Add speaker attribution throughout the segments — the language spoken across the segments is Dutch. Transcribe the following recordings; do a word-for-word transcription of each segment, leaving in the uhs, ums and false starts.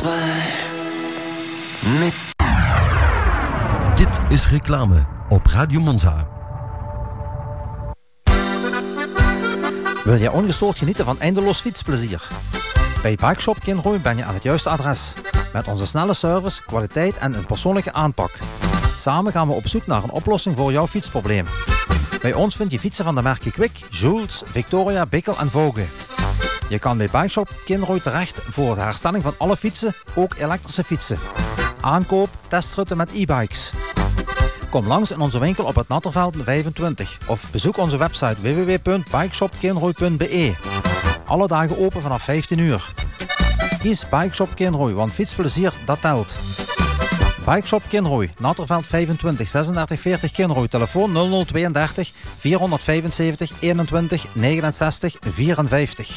Speaker 1: zwei mit.
Speaker 2: Dit is reclame op Radio Monza.
Speaker 3: Wil je ongestoord genieten van eindeloos fietsplezier? Bij Bikeshop Kinrooi ben je aan het juiste adres. Met onze snelle service, kwaliteit en een persoonlijke aanpak. Samen gaan we op zoek naar een oplossing voor jouw fietsprobleem. Bij ons vind je fietsen van de merken Kwik, Jules, Victoria, Bickel en Vogue. Je kan bij Bikeshop Kinrooi terecht voor de herstelling van alle fietsen, ook elektrische fietsen. Aankoop, testritten met e-bikes. Kom langs in onze winkel op het Natterveld vijfentwintig of bezoek onze website w w w punt bikeshop kinrooi punt b e. Alle dagen open vanaf vijftien uur. Kies Bikeshop Kinrooi, want fietsplezier dat telt. Bikeshop Kinrooi, Natterveld vijfentwintig, zesendertig veertig Kinrooi, telefoon nul nul tweeëndertig vierhonderdvijfenzeventig eenentwintig negenenzestig vierenvijftig.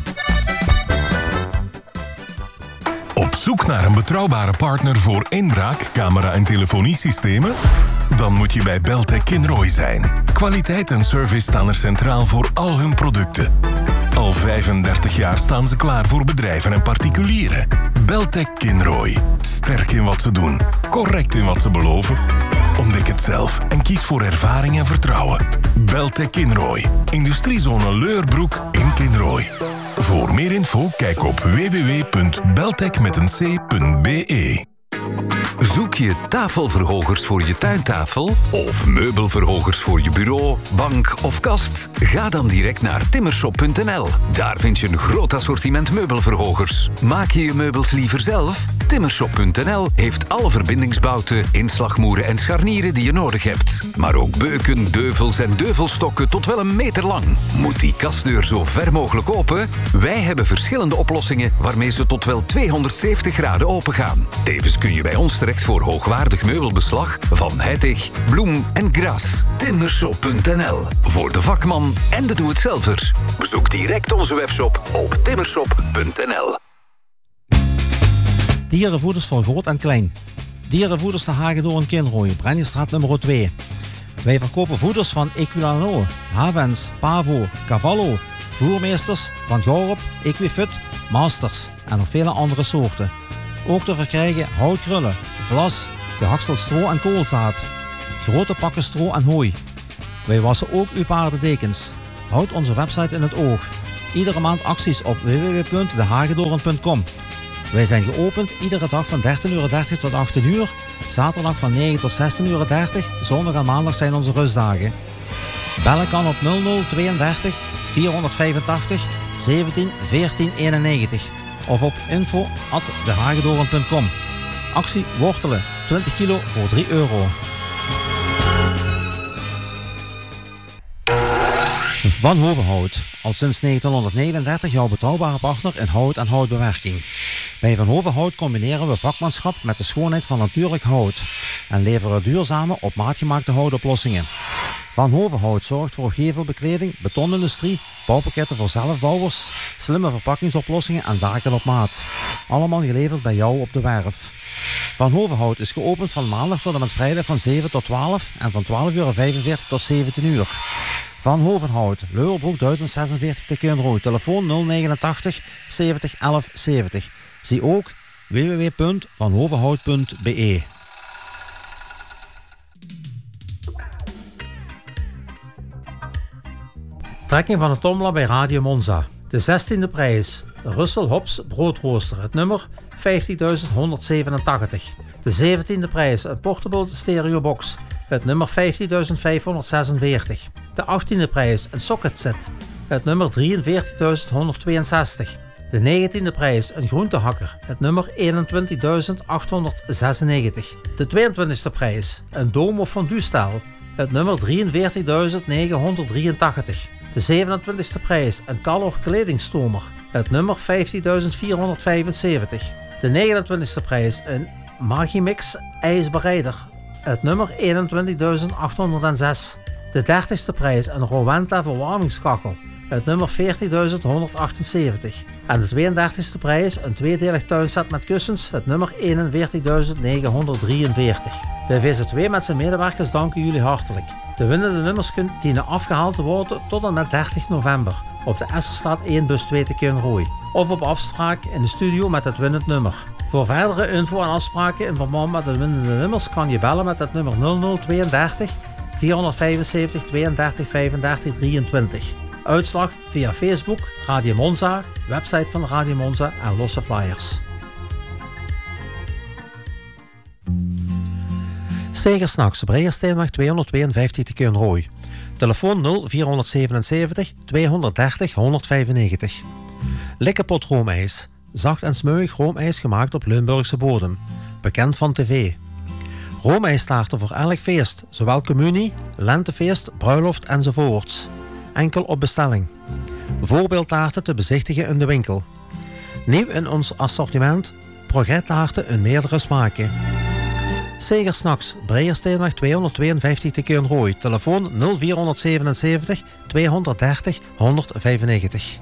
Speaker 4: Op zoek naar een betrouwbare partner voor inbraak, camera- en telefoniesystemen? Dan moet je bij Beltec Kinrooi zijn. Kwaliteit en service staan er centraal voor al hun producten. Al vijfendertig jaar staan ze klaar voor bedrijven en particulieren. Beltec Kinrooi. Sterk in wat ze doen. Correct in wat ze beloven. Ontdek het zelf en kies voor ervaring en vertrouwen. Beltec Kinrooi. Industriezone Leurbroek in Kinrooi. Voor meer info kijk op w w w punt beltec met een c punt b e.
Speaker 5: Zoek je tafelverhogers voor je tuintafel of meubelverhogers voor je bureau, bank of kast? Ga dan direct naar timmershop punt n l. Daar vind je een groot assortiment meubelverhogers. Maak je je meubels liever zelf? timmershop punt n l heeft alle verbindingsbouten, inslagmoeren en scharnieren die je nodig hebt. Maar ook beuken, deuvels en deuvelstokken tot wel een meter lang. Moet die kastdeur zo ver mogelijk open? Wij hebben verschillende oplossingen waarmee ze tot wel tweehonderdzeventig graden open gaan. Tevens kun je bij ons terecht voor hoogwaardig meubelbeslag van Heitig, Bloem en Gras. timmershop punt n l. Voor de vakman en de doe-het-zelver. Bezoek direct onze webshop op timmershop punt n l.
Speaker 3: Dierenvoeders voor groot en klein. Dierenvoeders de Hagedoorn Kinrooi, Brenniestraat nummer twee. Wij verkopen voeders van Equilano, Havens, Pavo, Cavallo, Voermeesters, Van Gorup, Equifit, Masters en nog vele andere soorten. Ook te verkrijgen houtkrullen, vlas, gehakseld stro en koolzaad. Grote pakken stro en hooi. Wij wassen ook uw paardendekens. Houd onze website in het oog. Iedere maand acties op w w w punt de hagedoorn punt com. Wij zijn geopend iedere dag van dertien uur dertig tot achttien uur. Zaterdag van negen tot zestien uur dertig. Zondag en maandag zijn onze rustdagen. Bellen kan op nul nul tweeëndertig vierhonderdvijfentachtig zeventien veertien eenennegentig. Of op info at de hagedoorn punt com. Actie wortelen, twintig kilo voor drie euro. Van Hovenhout, al sinds negentienhonderdnegenendertig jouw betrouwbare partner in hout en houtbewerking. Bij Van Hovenhout combineren we vakmanschap met de schoonheid van natuurlijk hout en leveren duurzame, op maat gemaakte houtoplossingen. Van Hovenhout zorgt voor gevelbekleding, betonindustrie, bouwpakketten voor zelfbouwers, slimme verpakkingsoplossingen en daken op maat. Allemaal geleverd bij jou op de werf. Van Hovenhout is geopend van maandag tot en met vrijdag van zeven tot twaalf en van twaalf uur vijfenveertig tot zeventien uur. Van Hovenhout, Leurbroek duizend zesenveertig te Kinrooi, telefoon nul negenentachtig zeventig elf zeventig. Zie ook w w w punt van hovenhout punt b e. Trekking van de Tomla bij Radio Monza. De zestiende prijs. De Russell Hobbs broodrooster. Het nummer vijftigduizend honderdzevenentachtig. De zeventiende prijs. Een portable stereobox. Het nummer vijftigduizend vijfhonderdzesenveertig. De achttiende prijs. Een socket set. Het nummer drieënveertigduizend honderdtweeënzestig. De negentiende prijs. Een groentehakker. Het nummer eenentwintigduizend achthonderdzesennegentig. De tweeëntwintigste prijs. Een Domo fondue staal. Het nummer drieënveertigduizend negenhonderddrieëntachtig. De zevenentwintigste prijs. Een Calor kledingstomer. Het nummer vijftigduizend vierhonderdvijfenzeventig. De negenentwintigste prijs. Een Magimix ijsbereider. Het nummer eenentwintigduizend achthonderdzes. De dertigste prijs. Een Rowenta verwarmingskachel. Het nummer veertigduizend honderdachtenzeventig. En de tweeëndertigste prijs. Een tweedelig tuinset met kussens. Het nummer eenenveertigduizend negenhonderddrieënveertig. De V Z W met zijn medewerkers danken jullie hartelijk. De winnende nummers dienen afgehaald te worden tot en met dertig november op de Esserstraat één bus twee te Kinrooi. Of op afspraak in de studio met het winnend nummer. Voor verdere info en afspraken in verband met de winnende nummers kan je bellen met het nummer nul nul tweeëndertig vierhonderdvijfenzeventig tweeëndertig vijfendertig drieëntwintig. Uitslag via Facebook, Radio Monza, website van Radio Monza en losse flyers. Stegersnachts, Breiersteenweg tweehonderdtweeënvijftig te Keunrooi. Telefoon nul vierhonderdzevenenzeventig tweehonderddertig honderdvijfennegentig. Likkepot roomijs. Zacht en smeuig roomijs gemaakt op Limburgse bodem. Bekend van tv. Roomijstaarten voor elk feest, zowel communie, lentefeest, bruiloft enzovoorts. Enkel op bestelling. Voorbeeldtaarten te bezichtigen in de winkel. Nieuw in ons assortiment, progrettaarten in meerdere smaken. Stegersnachts, Breiersteenweg tweehonderdtweeënvijftig te Keunrooi. Telefoon nul vierhonderdzevenenzeventig tweehonderddertig honderdvijfennegentig.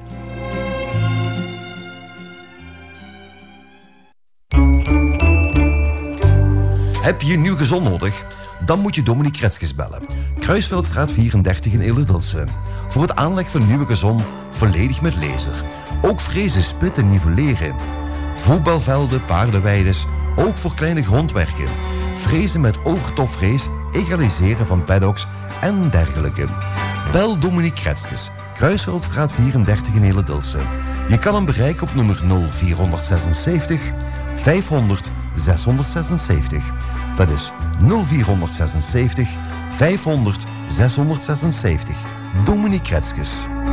Speaker 2: Heb je een nieuw gezond nodig? Dan moet je Dominique Kretskes bellen. Kruisveldstraat vierendertig in Ilderdelse. Voor het aanleg van een nieuwe gezond, volledig met laser. Ook frezen, spitten, nivelleren. Voetbalvelden, paardenweides. Ook voor kleine grondwerken. Frezen met overtopfrees, egaliseren van paddocks en dergelijke. Bel Dominique Kretskes. Kruisveldstraat vierendertig in Ilderdelse. Je kan hem bereiken op nummer nul vierhonderdzesenzeventig vijfhonderd zeshonderdzesenzeventig. Dat is nul vierhonderdzesenzeventig vijfhonderd zeshonderdzesenzeventig. Dominique Kretskes.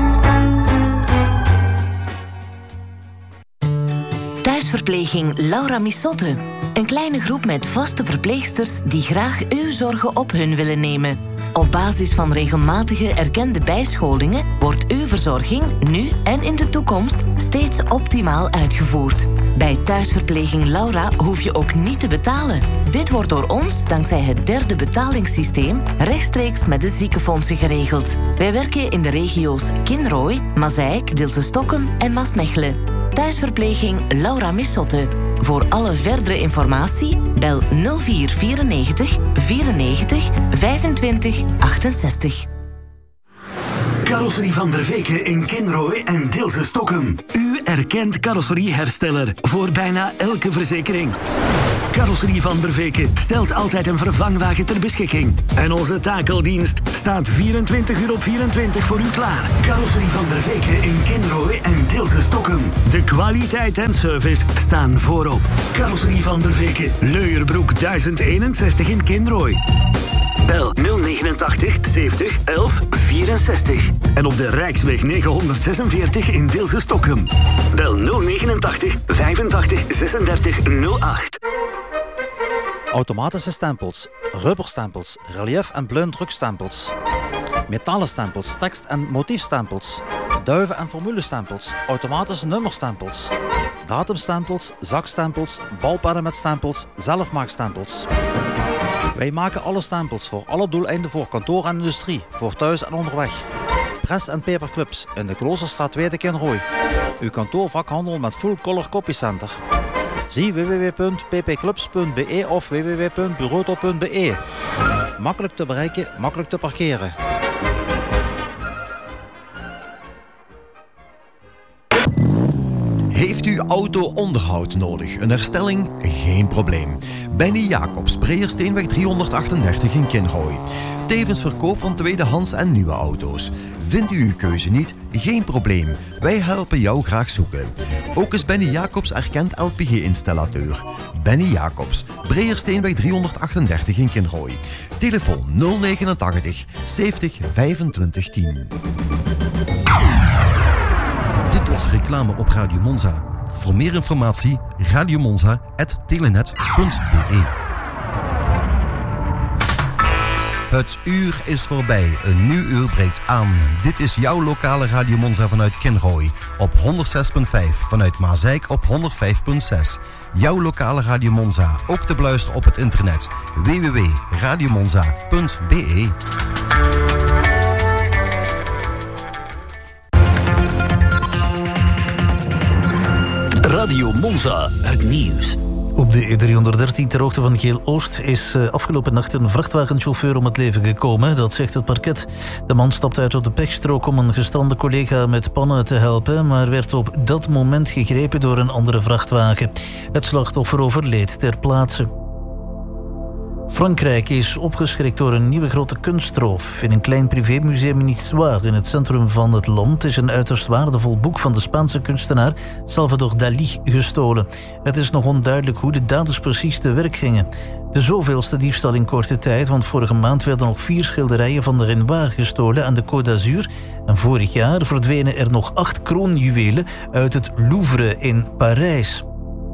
Speaker 6: Thuisverpleging Laura Missotte. Een kleine groep met vaste verpleegsters die graag uw zorgen op hun willen nemen. Op basis van regelmatige erkende bijscholingen wordt uw verzorging nu en in de toekomst steeds optimaal uitgevoerd. Bij Thuisverpleging Laura hoef je ook niet te betalen. Dit wordt door ons, dankzij het derde betalingssysteem, rechtstreeks met de ziekenfondsen geregeld. Wij werken in de regio's Kinrooi, Mazeik, Dilse-Stokkem en Maasmechelen. Thuisverpleging Laura Missotte. Voor alle verdere informatie bel nul vier vierennegentig vierennegentig vijfentwintig achtenzestig.
Speaker 7: Carrosserie van der Veken in Kinrooi en Dilse-Stokkem. Uw erkend carrosseriehersteller voor bijna elke verzekering. Carrosserie van der Veken stelt altijd een vervangwagen ter beschikking. En onze takeldienst staat vierentwintig uur op vierentwintig voor u klaar. Carrosserie van der Veken in Kinrooi en Dilse-Stokkem. De kwaliteit en service staan voorop. Carrosserie van der Veken, Leuerbroek duizend eenenzestig in Kinrooi. Bel nul negenentachtig zeventig elf vierenzestig. En op de Rijksweg negenhonderdzesenveertig in Dilse-Stokkem. Bel nul negenentachtig vijfentachtig zesendertig nul acht.
Speaker 3: Automatische stempels, rubberstempels, relief- en blauwdrukstempels. Metalen stempels, tekst- en motiefstempels. Duiven- en formulestempels, automatische nummerstempels. Datumstempels, zakstempels, balpennen met stempels, zelfmaakstempels. Wij maken alle stempels voor alle doeleinden voor kantoor en industrie, voor thuis en onderweg. Press en Paperclubs in de Kloosterstraat twee te Kinrooi. Uw kantoorvakhandel met full color copycenter. Zie w w w punt p p clubs punt b e of w w w punt bureauto punt b e. Makkelijk te bereiken, makkelijk te parkeren.
Speaker 2: Heeft u auto-onderhoud nodig? Een herstelling? Geen probleem. Benny Jacobs, Breiersteenweg driehonderdachtendertig in Kinrooi. Tevens verkoop van tweedehands en nieuwe auto's. Vindt u uw keuze niet? Geen probleem. Wij helpen jou graag zoeken. Ook is Benny Jacobs erkend L P G-installateur. Benny Jacobs, Breiersteenweg driehonderdachtendertig in Kinrooi. Telefoon nul negenentachtig zeventig vijfentwintig tien. Dit was reclame op Radio Monza. Voor meer informatie radiomonza punt telenet punt b e. Het uur is voorbij. Een nieuw uur breekt aan. Dit is jouw lokale Radio Monza vanuit Kinrooi. Op honderdzes komma vijf. Vanuit Mazeik op honderdvijf komma zes. Jouw lokale Radio Monza. Ook te beluisteren op het internet. w w w punt radiomonza punt b e.
Speaker 7: Radio Monza. Het nieuws
Speaker 8: Op de E driehonderddertien ter hoogte van Geel-Oost is afgelopen nacht een vrachtwagenchauffeur om het leven gekomen. Dat zegt het parket. De man stapte uit op de pechstrook om een gestrande collega met pannen te helpen, maar werd op dat moment gegrepen door een andere vrachtwagen. Het slachtoffer overleed ter plaatse. Frankrijk is opgeschrikt door een nieuwe grote kunstroof. In een klein privémuseum in Issoire, in het centrum van het land, is een uiterst waardevol boek van de Spaanse kunstenaar Salvador Dalí gestolen. Het is nog onduidelijk hoe de daders precies te werk gingen. De zoveelste diefstal in korte tijd, want vorige maand werden nog vier schilderijen van de Renoir gestolen aan de Côte d'Azur. En vorig jaar verdwenen er nog acht kroonjuwelen uit het Louvre in Parijs.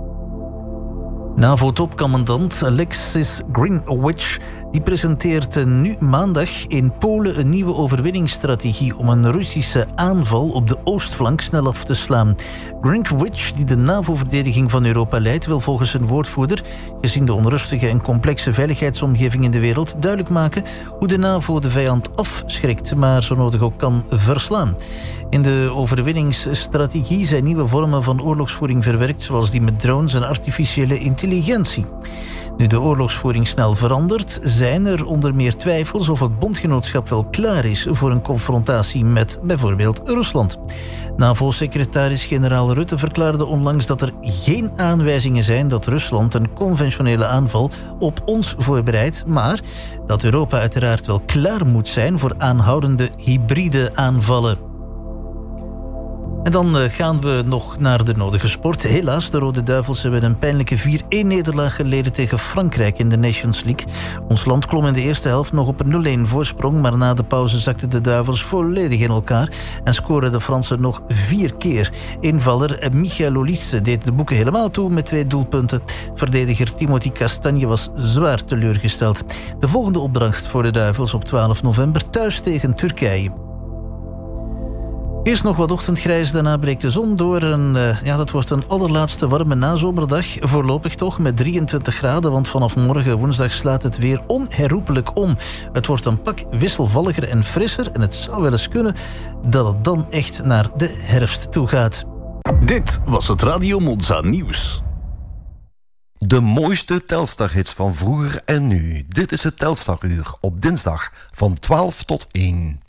Speaker 8: NAVO-topcommandant Alexis Greenwich die presenteert nu maandag in Polen een nieuwe overwinningsstrategie om een Russische aanval op de oostflank snel af te slaan. Greenwich, die de NAVO-verdediging van Europa leidt, wil volgens zijn woordvoerder, gezien de onrustige en complexe veiligheidsomgeving in de wereld, duidelijk maken hoe de NAVO de vijand afschrikt, maar zo nodig ook kan verslaan. In de overwinningsstrategie zijn nieuwe vormen van oorlogsvoering verwerkt, zoals die met drones en artificiële intelligentie. Nu de oorlogsvoering snel verandert, zijn er onder meer twijfels of het bondgenootschap wel klaar is voor een confrontatie met bijvoorbeeld Rusland. NAVO-secretaris-generaal Rutte verklaarde onlangs dat er geen aanwijzingen zijn dat Rusland een conventionele aanval op ons voorbereidt, maar dat Europa uiteraard wel klaar moet zijn voor aanhoudende hybride aanvallen. En dan gaan we nog naar de nodige sport. Helaas, de Rode Duivels hebben een pijnlijke vier-een nederlaag geleden tegen Frankrijk in de Nations League. Ons land klom in de eerste helft nog op een nul-een voorsprong, maar na de pauze zakten de Duivels volledig in elkaar en scoren de Fransen nog vier keer. Invaller Michael Olise deed de boeken helemaal toe met twee doelpunten. Verdediger Timothy Castagne was zwaar teleurgesteld. De volgende opdracht voor de Duivels op twaalf november thuis tegen Turkije. Eerst nog wat ochtendgrijs, daarna breekt de zon door. En, uh, ja, dat wordt een allerlaatste warme nazomerdag. Voorlopig toch met drieëntwintig graden, want vanaf morgen woensdag slaat het weer onherroepelijk om. Het wordt een pak wisselvalliger en frisser en het zou wel eens kunnen dat het dan echt naar de herfst toe gaat.
Speaker 9: Dit was het Radio Monza Nieuws.
Speaker 2: De mooiste Telstar-hits van vroeger en nu. Dit is het Telstaruur op dinsdag van twaalf tot één.